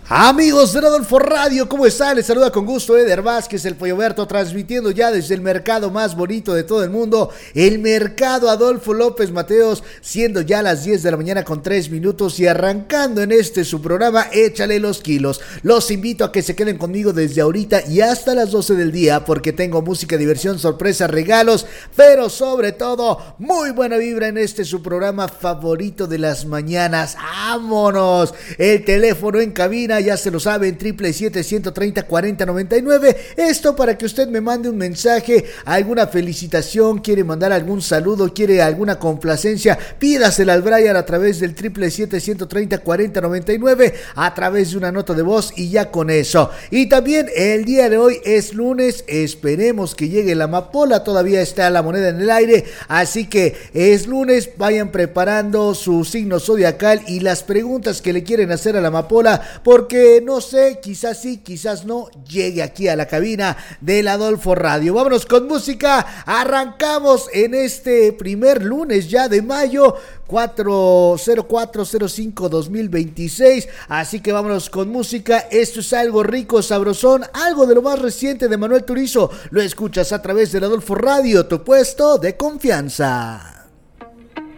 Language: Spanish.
Amigos de Adolfo Radio, ¿cómo están? Les saluda con gusto Eder Vázquez, el Pollo Berto, transmitiendo ya desde el mercado más bonito de todo el mundo, el mercado Adolfo López Mateos, siendo ya las 10 de la mañana con 3 minutos y arrancando en su programa Échale los kilos. Los invito a que se queden conmigo desde ahorita y hasta las 12 del día, porque tengo música, diversión, sorpresas, regalos, pero sobre todo, muy buena vibra en su programa favorito de las mañanas. ¡Vámonos! El teléfono en cabina, ya se lo saben, 777-130-4099. Esto para que usted me mande un mensaje, alguna felicitación, quiere mandar algún saludo, quiere alguna complacencia, pídasela al Brian a través del 777-130-4099, a través de una nota de voz y ya con eso. Y también el día de hoy es lunes, esperemos que llegue la amapola, todavía está la moneda en el aire, así que es lunes, vayan preparando su signo zodiacal y las preguntas que le quieren hacer a la amapola, porque no sé, quizás sí, quizás no, llegue aquí a la cabina del Adolfo Radio. Vámonos con música, arrancamos en este primer lunes ya de mayo, 40405-2026, así que vámonos con música. Esto es algo rico, sabrosón, algo de lo más reciente de Manuel Turizo, lo escuchas a través del Adolfo Radio, tu puesto de confianza.